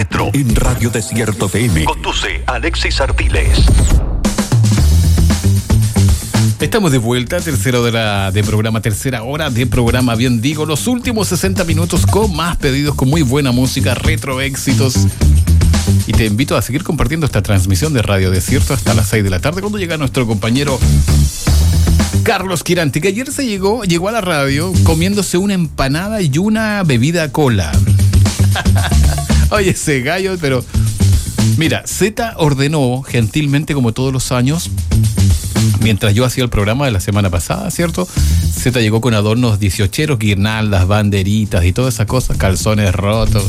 En Radio Desierto FM. Conduce Alexis Artiles. Estamos de vuelta, tercera hora de programa, bien digo, los últimos 60 minutos con más pedidos, con muy buena música, retro éxitos. Y te invito a seguir compartiendo esta transmisión de Radio Desierto hasta las 6 de la tarde, cuando llega nuestro compañero Carlos Quiranti, que ayer llegó a la radio comiéndose una empanada y una bebida cola. Oye, ese gallo, pero mira, Z ordenó gentilmente, como todos los años, mientras yo hacía el programa de la semana pasada, ¿cierto? Z llegó con adornos 18eros, guirnaldas, banderitas y todas esas cosas, calzones rotos.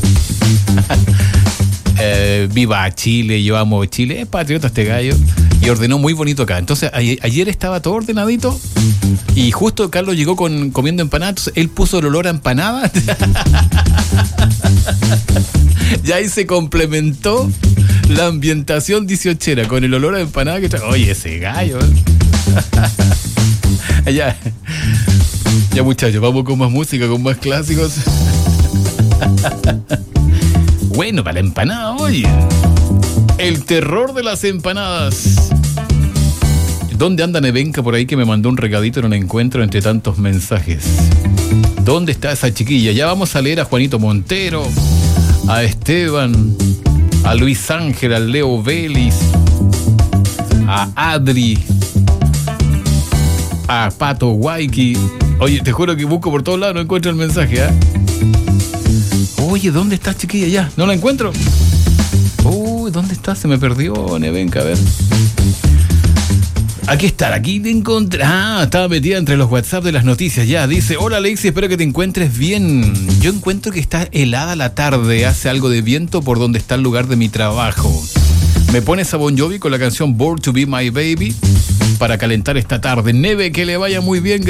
Viva Chile, yo amo Chile, es patriota este gallo. Y ordenó muy bonito acá. Entonces ayer estaba todo ordenadito y justo Carlos llegó comiendo empanadas. Entonces él puso el olor a empanada. Ya ahí se complementó la ambientación 18era con el olor a empanada que trae. Oye, ese gallo. Ya muchachos, vamos con más música, con más clásicos. Bueno, para la empanada, oye. El terror de las empanadas. ¿Dónde anda Nevenka por ahí, que me mandó un regadito y no la encuentro entre tantos mensajes? ¿Dónde está esa chiquilla? Ya vamos a leer a Juanito Montero, a Esteban, a Luis Ángel, a Leo Vélez, a Adri, a Pato Guayqui. Oye, te juro que busco por todos lados, no encuentro el mensaje, ¿eh? Oye, ¿dónde está chiquilla? Ya, no la encuentro. Uy, ¿dónde está? Se me perdió, Nevenka, a ver. Aquí está, aquí te encontré. Estaba metida entre los WhatsApp de las noticias. Ya, dice: hola Alexis, espero que te encuentres bien. Yo encuentro que está helada la tarde, hace algo de viento por donde está el lugar de mi trabajo. Me pones a Bon Jovi con la canción Born to Be My Baby para calentar esta tarde. Neve, que le vaya muy bien,